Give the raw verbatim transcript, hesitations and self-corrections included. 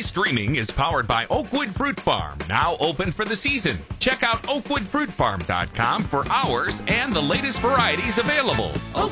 streaming is powered by Oakwood Fruit Farm, now open for the season. Check out oakwood fruit farm dot com for hours and the latest varieties available.